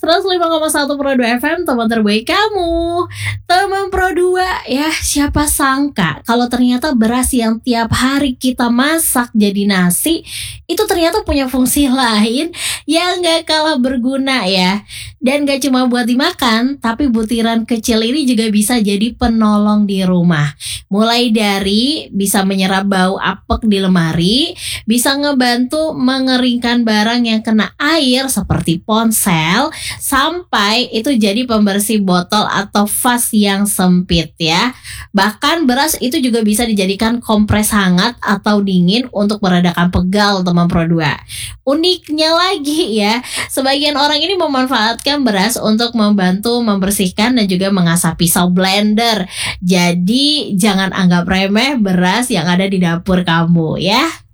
105,1 Pro 2 FM, teman terbaik kamu. Teman Pro 2, ya siapa sangka kalau ternyata beras yang tiap hari kita masak jadi nasi itu ternyata punya fungsi lain yang gak kalah berguna ya. Dan gak cuma buat dimakan, tapi butiran kecil ini juga bisa jadi penolong di rumah. Mulai dari bisa menyerap bau apek di lemari, bisa ngebantu mengeringkan barang yang kena air seperti ponsel, sampai itu jadi pembersih botol atau vas yang sempit ya. Bahkan beras itu juga bisa dijadikan kompres hangat atau dingin untuk meredakan pegal, teman Pro 2. Uniknya lagi ya, sebagian orang ini memanfaatkan beras untuk membantu membersihkan dan juga mengasah pisau blender. Jadi jangan anggap remeh beras yang ada di dapur kamu ya.